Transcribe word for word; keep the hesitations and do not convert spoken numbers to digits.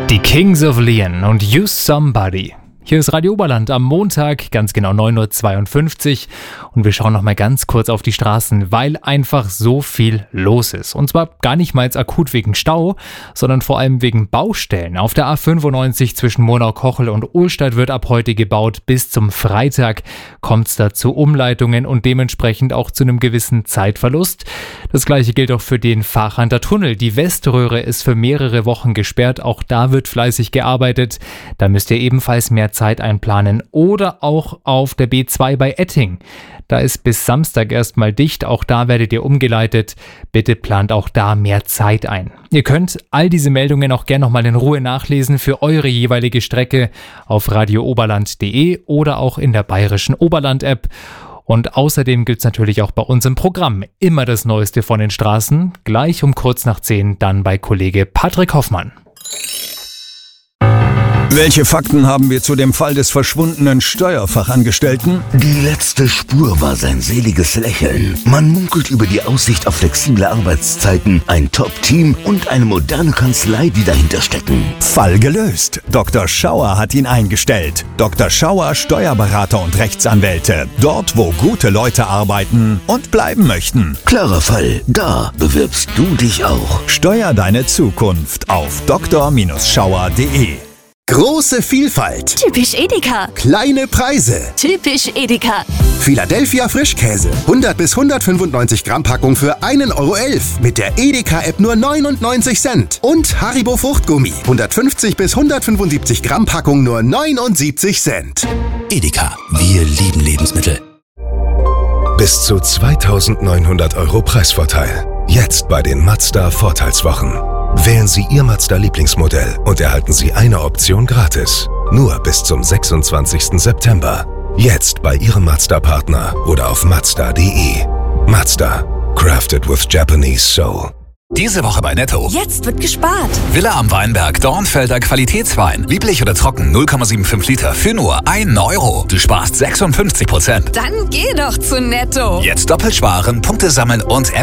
Die Kings of Leon und Use Somebody. Hier ist Radio Oberland am Montag, ganz genau neun Uhr zweiundfünfzig, und wir schauen noch mal ganz kurz auf die Straßen, weil einfach so viel los ist. Und zwar gar nicht mal jetzt akut wegen Stau, sondern vor allem wegen Baustellen. Auf der A fünfundneunzig zwischen Monau-Kochel und Ohlstadt wird ab heute gebaut. Bis zum Freitag kommt es da zu Umleitungen und dementsprechend auch zu einem gewissen Zeitverlust. Das gleiche gilt auch für den Fachander Tunnel. Die Weströhre ist für mehrere Wochen gesperrt. Auch da wird fleißig gearbeitet. Da müsst ihr ebenfalls mehr Zeit einplanen. Oder auch auf der B zwei bei Etting. Da ist bis Samstag erstmal dicht. Auch da werdet ihr umgeleitet. Bitte plant auch da mehr Zeit ein. Ihr könnt all diese Meldungen auch gerne nochmal in Ruhe nachlesen für eure jeweilige Strecke auf radio oberland punkt de oder auch in der bayerischen Oberland-App. Und außerdem gibt's natürlich auch bei uns im Programm immer das Neueste von den Straßen. Gleich um kurz nach zehn dann bei Kollege Patrick Hoffmann. Welche Fakten haben wir zu dem Fall des verschwundenen Steuerfachangestellten? Die letzte Spur war sein seliges Lächeln. Man munkelt über die Aussicht auf flexible Arbeitszeiten, ein Top-Team und eine moderne Kanzlei, die dahinter stecken. Fall gelöst. Doktor Schauer hat ihn eingestellt. Doktor Schauer, Steuerberater und Rechtsanwälte. Dort, wo gute Leute arbeiten und bleiben möchten. Klarer Fall. Da bewirbst du dich auch. Steuer deine Zukunft auf doktor Schauer punkt de. Große Vielfalt. Typisch Edeka. Kleine Preise. Typisch Edeka. Philadelphia Frischkäse. hundert bis hundertfünfundneunzig Gramm Packung für einen Euro elf. Mit der Edeka-App nur neunundneunzig Cent. Und Haribo Fruchtgummi. hundertfünfzig bis hundertfünfundsiebzig Gramm Packung nur neunundsiebzig Cent. Edeka. Wir lieben Lebensmittel. Bis zu zweitausendneunhundert Euro Preisvorteil. Jetzt bei den Mazda Vorteilswochen. Wählen Sie Ihr Mazda-Lieblingsmodell und erhalten Sie eine Option gratis. Nur bis zum sechsundzwanzigsten September. Jetzt bei Ihrem Mazda-Partner oder auf mazda punkt de. Mazda. Crafted with Japanese Soul. Diese Woche bei Netto. Jetzt wird gespart. Villa am Weinberg, Dornfelder Qualitätswein. Lieblich oder trocken, null Komma fünfundsiebzig Liter für nur einen Euro. Du sparst sechsundfünfzig Prozent. Dann geh doch zu Netto. Jetzt doppelt sparen, Punkte sammeln und